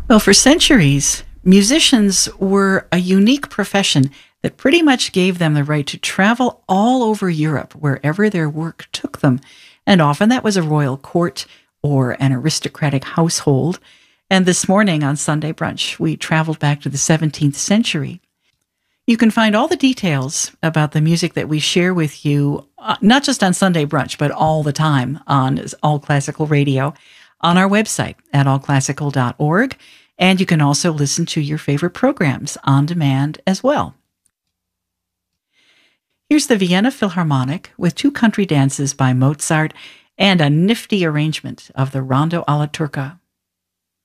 Well, for centuries, musicians were a unique profession that pretty much gave them the right to travel all over Europe wherever their work took them. And often that was a royal court or an aristocratic household. And this morning on Sunday Brunch, we traveled back to the 17th century. You can find all the details about the music that we share with you, not just on Sunday Brunch, but all the time on All Classical Radio on our website at allclassical.org. And you can also listen to your favorite programs on demand as well. Here's the Vienna Philharmonic with two country dances by Mozart and a nifty arrangement of the Rondo alla Turca.